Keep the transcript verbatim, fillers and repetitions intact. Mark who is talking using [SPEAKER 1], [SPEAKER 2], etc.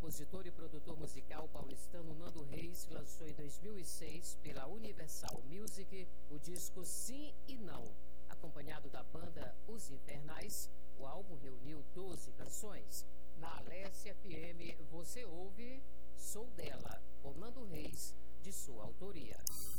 [SPEAKER 1] compositor e produtor musical paulistano Nando Reis lançou em dois mil e seis pela Universal Music o disco Sim e Não. Acompanhado da banda Os Infernais, o álbum reuniu doze canções. Na Alesse F M você ouve Sou Dela, com Nando Reis, de sua autoria.